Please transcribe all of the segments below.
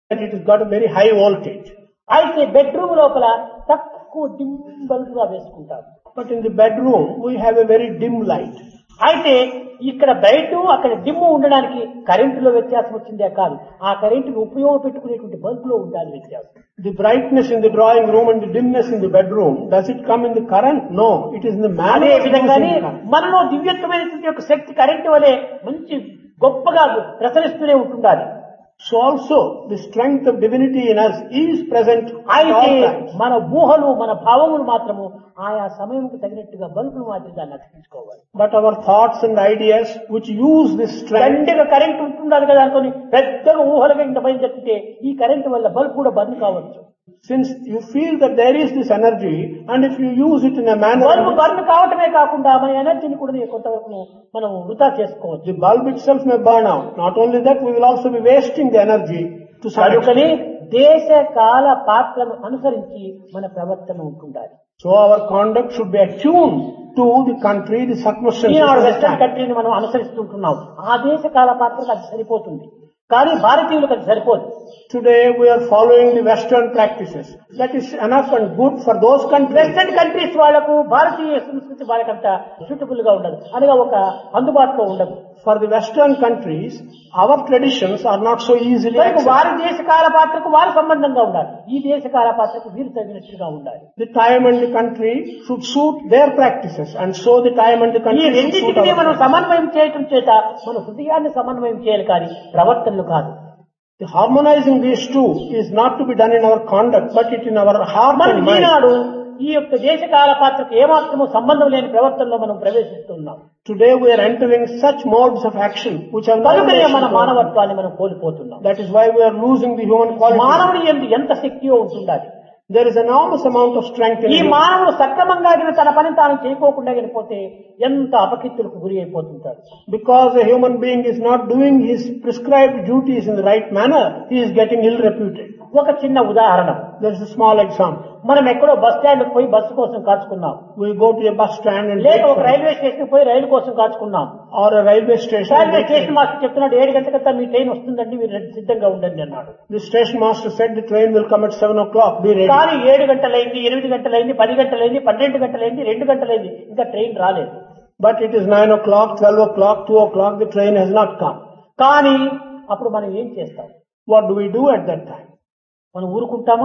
that it has got a very high voltage. అయితే bedroom లోపల తక్కువ డిమ్ బల్బుగా వేసుకుంటాం. But in the bedroom, we have a very dim light. అయితే ఇక్కడ బయట అక్కడ డిమ్ ఉండడానికి కరెంటులో వ్యత్యాసం వచ్చిందే కాదు, ఆ కరెంటును ఉపయోగపెట్టుకునేటువంటి బల్బులో ఉండాలి వ్యత్యాసం. The brightness in the drawing room and the dimness in the bedroom, does it come in the current? No, it is in the manner అదే of విధంగానే using current. మనలో దివ్యత్వమైనటువంటి యొక్క శక్తి కరెంటు వలె మంచి గొప్పగా ప్రసరిస్తూనే ఉంటుండాలి. So also, the strength of divinity in us is present at అయితే all times. మన ఊహలు మన భావములు మాత్రము ఆయా సమయంకు తగినట్టుగా బల్బులు మాత్రం దాన్ని అతికించుకోవాలి. But our thoughts and ideas which use this strength, దండిగా కరెంటు ఉంటుండాలి కదా అనుకుని పెద్దగా ఊహలుగా ఇంత పైన చెప్తే ఈ కరెంటు వల్ల బల్బు కూడా బంద్ కావచ్చు. since you feel that there is this energy, and if you use it in a manner, bulb బంద్ కావటమే కాకుండా మన ఎనర్జీని కూడా కొంతవరకు మనం వృధా చేసుకోవచ్చు. the bulb itself may burn out. Not only that, we will also be wasting the energy to some కనుకని extent. దేశ కాల పాత్రను అనుసరించి మన ప్రవర్తన ఉంటుండాలి. So our conduct should be attuned to the country, the circumstances. Eenadu of the western time. కంట్రీని మనం అనుసరిస్తుంటున్నాం. ఆ దేశ కాల పాత్రకు అది సరిపోతుంది, కానీ భారతీయులకు అది సరిపోదు. Today we are following the Western practices. That is enough and good for those countries. Western countries వాళ్లకు భారతీయ సంస్కృతి వాళ్ళకంత సూటబుల్ గా ఉండదు, అనగా ఒక అందుబాటులో ఉండదు. For the Western countries, our traditions are not so easily కనుక accepted. వారి దేశ కాల పాత్రకు వారి సంబంధంగా ఉండాలి, ఈ దేశ కాల పాత్రకు వీరు తగినట్టుగా ఉండాలి. The time and the country should suit their practices, and so the time and the ఈ country should suit రెండింటినీ our మనం practices. సమన్వయం చేయటం చేత మన హృదయాన్ని సమన్వయం చేయాలి, కానీ ప్రవర్తనలు కాదు. The harmonizing these two is not to be done in our conduct, but it in our heart మనం and mind. ఈనాడు ఈ యొక్క దేశ కాల పాత్రకు ఏమాత్రము సంబంధం లేని ప్రవర్తనలో మనం ప్రవేశిస్తున్నాం. Today we are entering such modes of action which have no కనుకనే relation మన to our- మానవత్వాన్ని మనం కోల్పోతున్నాం. That is why we are losing the human quality. మానవుని యందు ఎంత శక్తియో ఉంటుండాలి. There is enormous amount of strength in ఈ him. మానవుడు సక్రమంగా తన పని తాను చేయకోకుండా వెళ్ళిపోతే ఎంత అపకీర్తులకు గురి అయిపోతుంటాడు. Because a human being is not doing his prescribed duties in the right manner, he is getting ill reputed. ఒక చిన్న ఉదాహరణ, There is a small example. మనం ఎక్కడో బస్ స్టాండ్ పోయి బస్సు కోసం కాచుకున్నాం, We go to a bus stand and లేక wait ఒక for it. Railway station పోయి రైలు కోసం కాచుకున్నాం. Or a railway station. and railway wait for station it. Master చెప్తున్నాడు 7 గంటలకంతా మీ train వస్తుందండి, మీరు సిద్ధంగా ఉండండి అన్నాడు. The station master said the train will come at 7 o'clock. Be ready. కానీ 7 గంటలైంది, 8 గంటలైంది, 10 గంటలైంది, 12 గంటలైంది, 2 గంటలైంది, ఇంకా ట్రైన్ రాలేదు. But it is 9 o'clock, 12 o'clock, 2 o'clock. The train has not come. కానీ అప్పుడు మనం ఏం చేస్తాం? What do we do at that time? మనం ఊరుకుంటామా?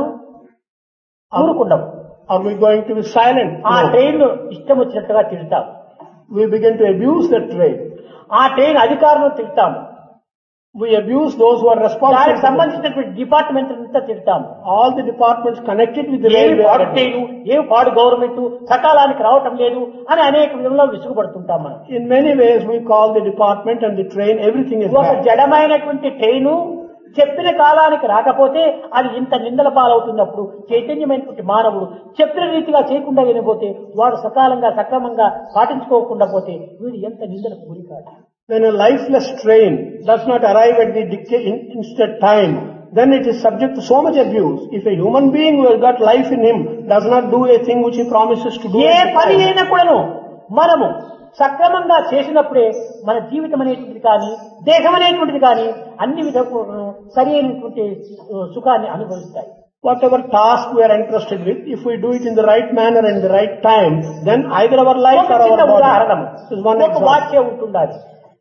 ఊరుకుంటాము. Are we going to be silent? ఆ No. ట్రైన్ ఇష్టం వచ్చినట్టుగా తిడతాం. We begin to abuse that train. ఆ ట్రైన్ అధికారులను తిడతాము. We abuse those who are దానికి responsible. సంబంధించినటువంటి డిపార్ట్మెంట్ అంతా తిడతాము. All the departments connected with the ఏమి railway. పాడు ట్రైను, ఏమి పాడు గవర్నమెంట్, సకాలానికి రావటం లేదు అని అనేక విధంగా విసుగుపడుతుంటాం మనం. In many ways, we call the department and the train, everything is ఒక bad. జడమైనటువంటి ట్రైను చెప్పిన కాలానికి రాకపోతే అది ఇంత నిందల పాలవుతున్నప్పుడు చైతన్యమైనటువంటి మానవుడు చెప్పిన రీతిగా చేయకుండా వెళ్ళిపోతే, వాడు సకాలంగా సక్రమంగా పాటించుకోకుండా పోతే వీడు ఎంత నిందలకు గురి కాదు. When a lifeless train does not arrive at the instant time, then it is subject to so much abuse. If a human being who has got life in him does not do a thing which he promises to do, A at the పని time, అయినా కూడాను మనము సక్రమంగా చేసినప్పుడే మన జీవితం అనేటువంటిది కానీ దేహం అనేటువంటిది కానీ అన్ని విధాలను సరి అయినటువంటి సుఖాన్ని అనుభవిస్తాయి. whatever task we are entrusted with, if we do it in the right manner and the right time, then either our life or our ఉదాహరణ, body. This is one ఒక example. వాచ్ ఉంటుండాలి,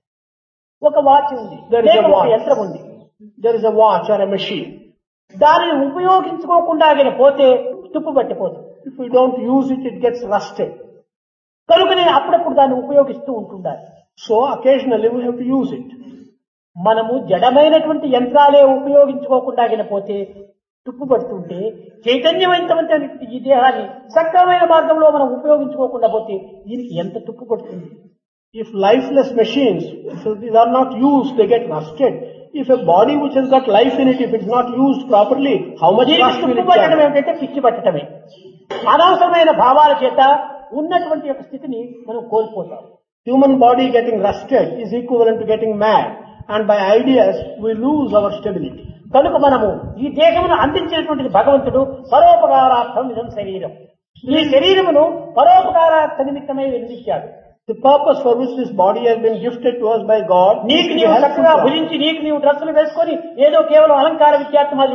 ఒక వాచ్ ఉంది, There is a లేక ఒక watch. యంత్రం ఉంది. There is a watch or a machine. దానిని ఉపయోగించుకోకుండా పోతే తుప్పు పట్టిపోతుంది. If we don't use it, it gets rusted. కనుక నేను అప్పుడప్పుడు దాన్ని ఉపయోగిస్తూ ఉంటుండాలి. So occasionally we have to use it. మనము జడమైనటువంటి యంత్రాలే ఉపయోగించుకోకుండా పోతే తుప్పు పడుతుంటే, చైతన్యవంతమైనటువంటి ఈ దేహాన్ని సక్రమైన మార్గంలో మనం ఉపయోగించుకోకుండా పోతే దీనికి ఎంత తుప్పు పడుతుంది. If lifeless machines, if these are not used, they get rusted. If a body which has got life in it, if it's not used properly, how much దీనికి rust will తుప్పు it పట్టడం carry? ఏమిటంటే పిచ్చి పట్టడమే. అనవసరమైన భావాల చేత ఉన్నటువంటి యొక్క స్థితిని మనం కోల్పోతాం. Human body getting rusted is equivalent to getting mad. And by ideas, we lose our stability. కనుక మనము ఈ దేహమును అందించినటువంటి భగవంతుడు పరోపకారార్థం ఇదం శరీరం. ఈ శరీరమును పరోపకారార్థ నిమిత్తమై నిర్మించాడు. The purpose for which this body has been gifted to us by God, నీకు is to నీవు help చక్కగా us. భుజించి నీకు నీవు డ్రెస్సులు వేసుకొని ఏదో కేవలం అలంకార విద్యార్థి